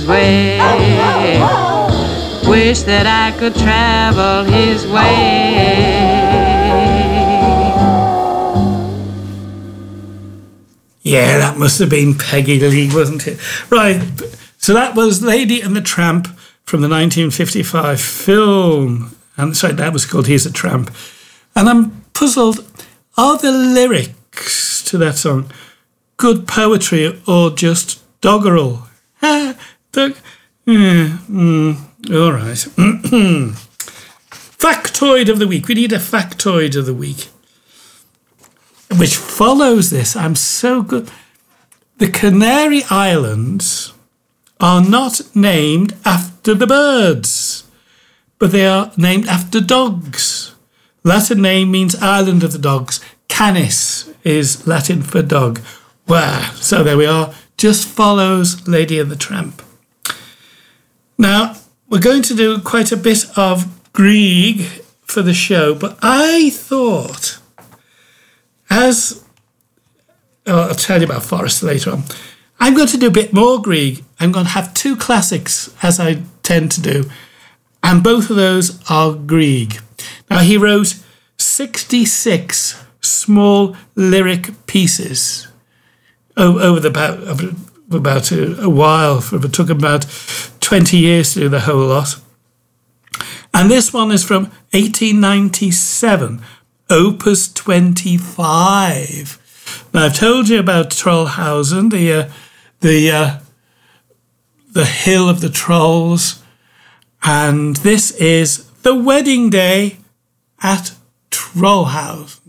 way. Wish that I could travel his way. Yeah, that must have been Peggy Lee, wasn't it? Right, so that was Lady and the Tramp from the 1955 film. And sorry, that was called Here's a Tramp. And I'm puzzled, are the lyrics to that song good poetry or just doggerel? All right. Factoid of the week. We need a factoid of the week, which follows this. I'm so good. The Canary Islands are not named after the birds, but they are named after dogs. Latin name means Island of the Dogs. Canis is Latin for dog. Wow. So there we are. Just follows Lady and the Tramp. Now, we're going to do quite a bit of Grieg for the show, but I thought, I'll tell you about Forrest later on. I'm going to do a bit more Grieg. I'm going to have two classics, as I tend to do, and both of those are Grieg. Now, he wrote 66 small lyric pieces over about a while. It took about 20 years to do the whole lot. And this one is from 1897, Opus 25. Now, I've told you about Trollhausen, the Hill of the Trolls, and this is The Wedding Day at Trollhausen.